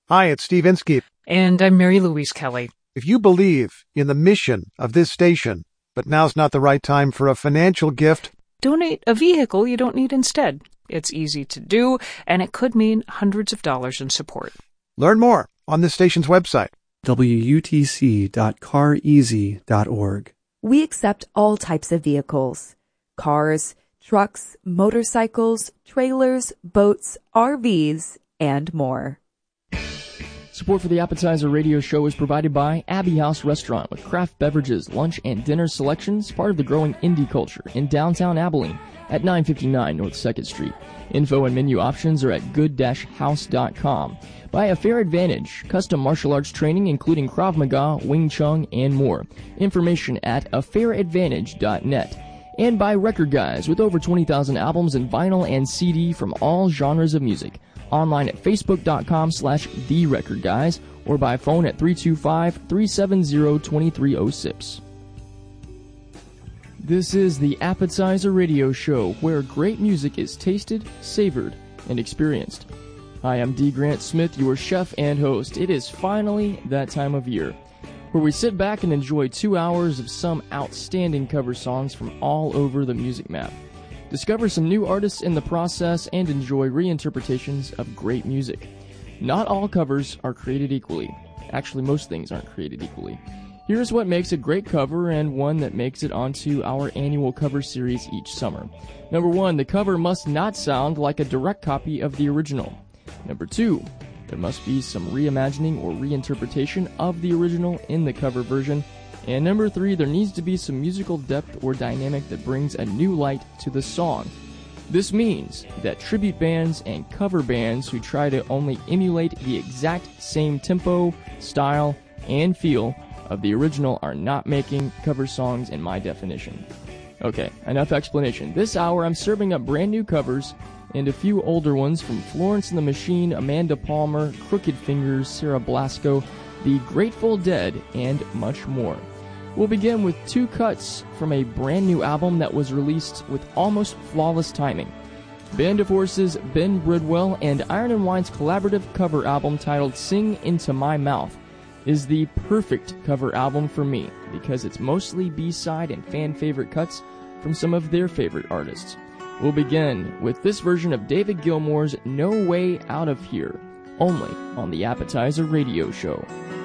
Hi, it's Steve Inskeep. And I'm Mary Louise Kelly. If you believe in the mission of this station, but now's not the right time for a financial gift, Donate a vehicle you don't need instead. It's easy to do, and it could mean hundreds of dollars in support. learn more on this station's website. wutc.careasy.org. We accept all types of vehicles: cars, trucks, motorcycles, trailers, boats, RVs, and more. Support for the Appetizer Radio Show is provided by Abbey House Restaurant with craft beverages, lunch, and dinner selections, part of the growing indie culture in downtown Abilene at 959 North 2nd Street. Info and menu options are at good-house.com. By A Fair Advantage, custom martial arts training including Krav Maga, Wing Chun, and more. Information at afairadvantage.net. And by Record Guys, with over 20,000 albums in vinyl and CD from all genres of music. Online at facebook.com/TheRecordGuys or by phone at 325-370-2306. This is the Appetizer Radio Show, where great music is tasted, savored, and experienced. Hi, I'm D. Grant Smith, your chef and host. It is finally that time of year, where we sit back and enjoy 2 hours of some outstanding cover songs from all over the music map. Discover some new artists in the process and enjoy reinterpretations of great music. Not all covers are created equally. Actually, most things aren't created equally. Here's what makes a great cover and one that makes it onto our annual cover series each summer. Number 1, the cover must not sound like a direct copy of the original. Number 2, there must be some reimagining or reinterpretation of the original in the cover version. And number 3, there needs to be some musical depth or dynamic that brings a new light to the song. This means that tribute bands and cover bands who try to only emulate the exact same tempo, style, and feel of the original are not making cover songs in my definition. Okay, enough explanation. This hour I'm serving up brand new covers and a few older ones from Florence and the Machine, Amanda Palmer, Crooked Fingers, Sarah Blasco, The Grateful Dead, and much more. We'll begin with 2 cuts from a brand new album that was released with almost flawless timing. Band of Horses, Ben Bridwell, and Iron & Wine's collaborative cover album titled Sing Into My Mouth is the perfect cover album for me because it's mostly B-side and fan-favorite cuts from some of their favorite artists. We'll begin with this version of David Gilmour's No Way Out of Here, only on the Appetizer Radio Show.